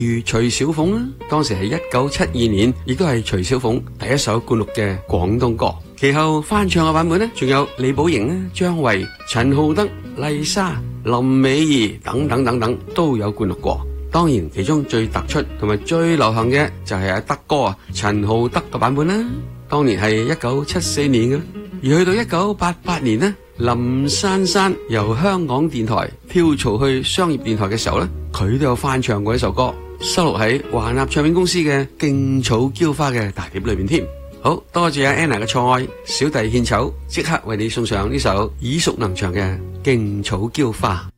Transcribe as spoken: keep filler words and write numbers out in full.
如徐小鳳啦，當時係一九七二年，亦都係徐小鳳第一首灌錄嘅廣東歌。其後翻唱嘅版本呢，仲有李寶瑩啦、張慧、陳浩德、麗莎、林美儀等等等等都有灌錄過。當然，其中最突出同埋最流行嘅就係阿德哥啊，陳浩德嘅版本啦。當年係一九七四年嘅，而去到一九八八年呢，林珊珊由香港電台跳槽去商業電台嘅時候呢，佢都有翻唱過一首歌，收錄喺華納唱片公司嘅《勁草嬌花》嘅大碟裏面添。好多謝阿 Anna 嘅菜，小弟獻醜，即刻為你送上呢首耳熟能詳嘅《勁草嬌花》。